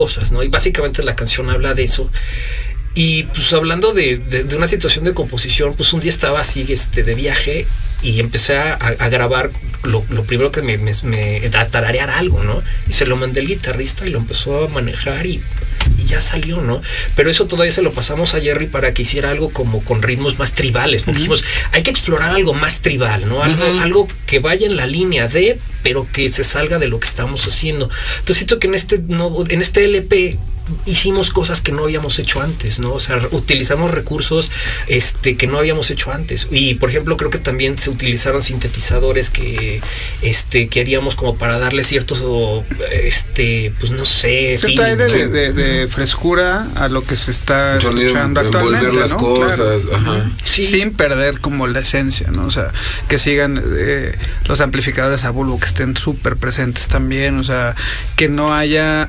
cosas, ¿no? Y básicamente la canción habla de eso. Y pues hablando de una situación de composición, pues un día estaba así de viaje y empecé a grabar lo primero que me a tararear algo, ¿no? Y se lo mandé al guitarrista y lo empezó a manejar y ya salió, ¿no? Pero eso todavía se lo pasamos a Jerry para que hiciera algo como con ritmos más tribales, porque dijimos, hay que explorar algo más tribal, ¿no? Algo que vaya en la línea de, pero que se salga de lo que estamos haciendo. Entonces siento que en este LP hicimos cosas que no habíamos hecho antes, ¿no? O sea, utilizamos recursos que no habíamos hecho antes. Y por ejemplo, creo que también se utilizaron sintetizadores que haríamos como para darle ciertos pues no sé, cierto aire de frescura a lo que se está escuchando actualmente, envolver las cosas, claro. Ajá. Sí. Sin perder como la esencia, ¿no? O sea, que sigan los amplificadores a bulbo, que estén súper presentes también, o sea, que no haya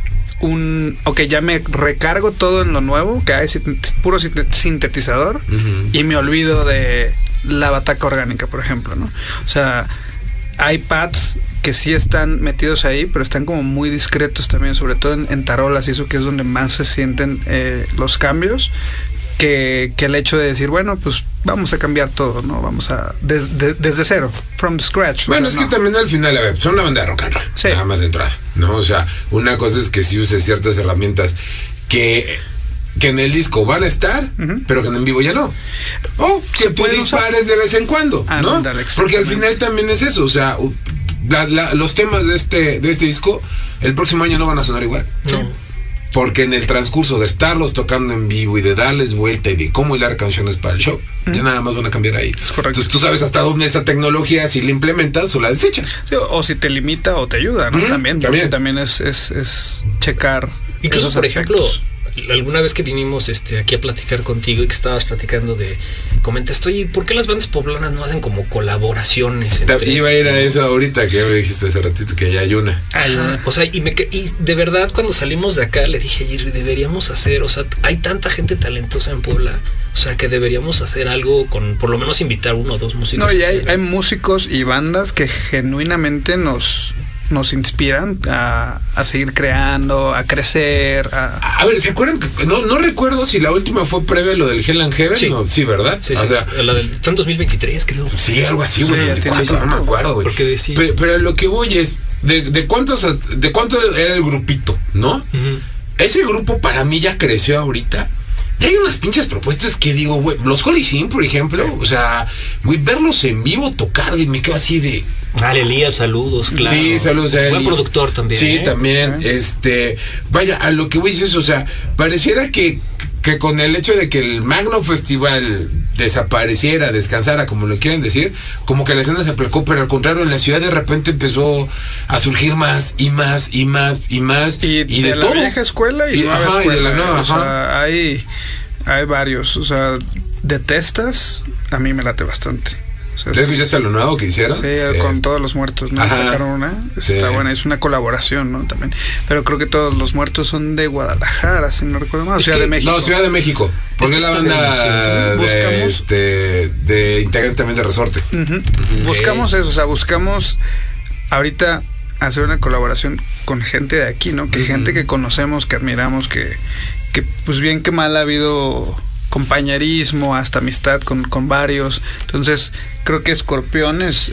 ya me recargo todo en lo nuevo, que hay puro sintetizador, y me olvido de la bataca orgánica, por ejemplo, ¿no? O sea, hay pads que sí están metidos ahí, pero están como muy discretos también, sobre todo en tarolas y eso, que es donde más se sienten los cambios, que el hecho de decir, bueno, pues vamos a cambiar todo, ¿no? Vamos a desde cero, from scratch. Bueno, es que también al final, a ver, son una banda de rock and roll, sí, nada más de entrada, ¿no? O sea, una cosa es que sí uses ciertas herramientas que en el disco van a estar, pero que en vivo ya no. O que tú dispares de vez en cuando, ¿no? Porque al final también es eso, o sea, los temas de este disco el próximo año no van a sonar igual. Sí. Porque en el transcurso de estarlos tocando en vivo y de darles vuelta y de cómo hilar canciones para el show, ya nada más van a cambiar ahí. Es correcto. Entonces tú sabes hasta dónde esa tecnología, si la implementas o la desechas. Sí, o si te limita o te ayuda, ¿no? También es checar. Incluso, por ejemplo, alguna vez que vinimos aquí a platicar contigo y que estabas platicando comentaste, oye, ¿por qué las bandas poblanas no hacen como colaboraciones? Iba a ir a eso ahorita, que ya me dijiste hace ratito que ya hay una. O sea, y de verdad cuando salimos de acá le dije, deberíamos hacer, o sea, hay tanta gente talentosa en Puebla, o sea, que deberíamos hacer algo con, por lo menos invitar uno o dos músicos. No, y hay músicos y bandas que genuinamente nos inspiran a seguir creando, a crecer. A ver, ¿se acuerdan? No recuerdo si la última fue previa a lo del Hell and Heaven. Sí, no, sí, ¿verdad? Sí, o sea, fue en 2023, creo. Sí, algo así, güey. Sí, no me acuerdo, güey. Pero lo que voy es, ¿de cuánto era el grupito, no? Ese grupo para mí ya creció ahorita. Y hay unas pinches propuestas que digo, güey, los Holy Sin, por ejemplo, o sea, güey, verlos en vivo tocar, y me quedo así de... Vale, Elías, saludos, claro. Sí, saludos a él. Buen productor también. Sí, también. Vaya, a lo que voy a decir, o sea, pareciera que con el hecho de que el Magno Festival desapareciera, descansara, como lo quieren decir, como que la escena se aplicó, pero al contrario, en la ciudad de repente empezó a surgir más y más y más y más. Y de la vieja escuela y nueva escuela. Y de la nueva, o sea, hay varios, o sea, detestas, a mí me late bastante. O sea, ¿te escuchaste lo nuevo que hicieron? Sí, con Todos los Muertos, ¿no? Sacaron una, está buena, es una colaboración, ¿no? También, pero creo que Todos los Muertos son de Guadalajara, si no recuerdo mal, Ciudad de México. No, Ciudad de México, porque es la banda de integrante también de Resorte. Buscamos eso, o sea, buscamos ahorita hacer una colaboración con gente de aquí, ¿no? Que gente que conocemos, que admiramos, que pues bien que mal ha habido compañerismo, hasta amistad con varios. Entonces creo que Escorpión es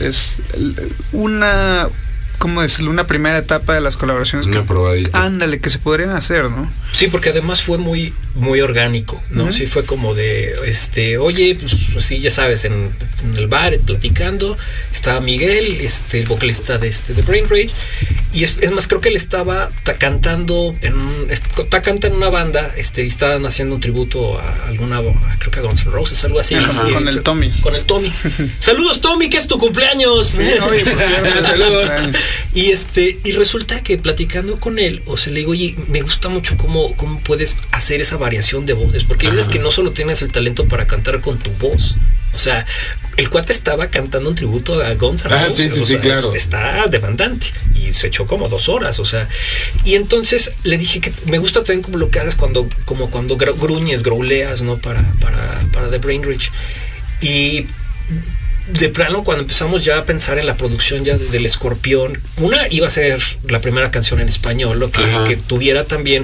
una, ¿cómo decirlo? Una primera etapa de las colaboraciones. Una probadita. Ándale, que se podrían hacer, ¿no? Sí, porque además fue muy, muy orgánico, ¿no? Sí, fue como de, oye, pues sí, ya sabes, en el bar, platicando, estaba Miguel, el vocalista de Brain Rage, y es más, creo que él estaba cantando en una banda, y estaban haciendo un tributo a alguna, creo que a Guns N' Roses, algo así. Con el Tommy. Con el Tommy. Saludos, Tommy, que es tu cumpleaños. Sí, oye, pues, saludos. Y resulta que platicando con él, o sea, le digo, oye, me gusta mucho cómo puedes hacer esa variación de voces, porque hay veces que no solo tienes el talento para cantar con tu voz, o sea, el cuate estaba cantando un tributo a Guns N' Roses, sí, claro. Está demandante y se echó como 2 horas, o sea, y entonces le dije que me gusta también como lo que haces cuando gruñes, growleas, ¿no? Para The Brain Rage, y de plano, cuando empezamos ya a pensar en la producción ya del Escorpión, una iba a ser la primera canción en español, que tuviera también